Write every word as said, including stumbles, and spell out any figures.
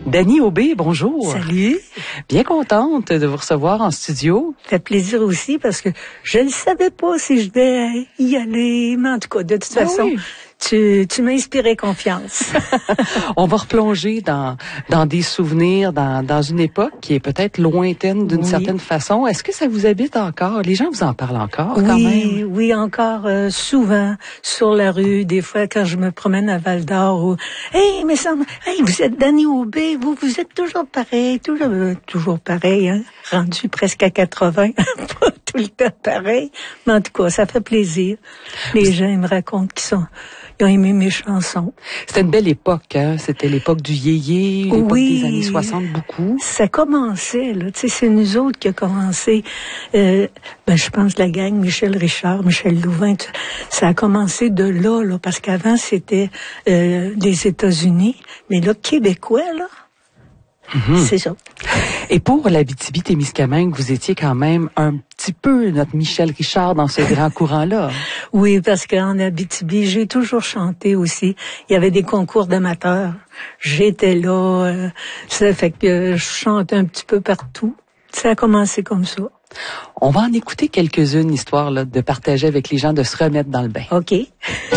Dany Aubé, bonjour. Salut. Bien contente de vous recevoir en studio. Ça fait plaisir aussi parce que je ne savais pas si je devais y aller, mais en tout cas, de toute Ah façon, oui. tu, tu m'as inspiré confiance. On va replonger dans dans des souvenirs, dans dans une époque qui est peut-être lointaine d'une Oui. certaine façon. Est-ce que ça vous habite encore? Les gens vous en parlent encore quand Oui, même? oui, encore euh, souvent sur la rue, des fois quand je me promène à Val-d'Or ou hey, mais ça, hey, vous êtes Dany Aubé, vous vous êtes toujours pareil, toujours euh, toujours pareil, hein, rendu presque à quatre-vingts, pas tout le temps pareil, mais en tout cas, ça fait plaisir. Les gens ils me racontent qu'ils sont ils ont aimé mes chansons. C'était une belle époque, hein? C'était l'époque du yéyé, l'époque Oui, des années soixante beaucoup. Ça commençait, là. Tu sais, c'est nous autres qui a commencé. Euh, ben, je pense la gang, Michel Richard, Michel Louvain, tu- ça a commencé de là, là, parce qu'avant, c'était euh, des États-Unis. Mais là, Québécois, là, Mm-hmm. c'est ça. Et pour l'Abitibi-Témiscamingue, vous étiez quand même un petit peu notre Michel Richard dans ce grand courant-là. Oui, parce qu'en Abitibi, j'ai toujours chanté aussi. Il y avait des concours d'amateurs. J'étais là. Euh, ça fait que je chante un petit peu partout. Ça a commencé comme ça. On va en écouter quelques-unes, histoire là, de partager avec les gens, de se remettre dans le bain. OK.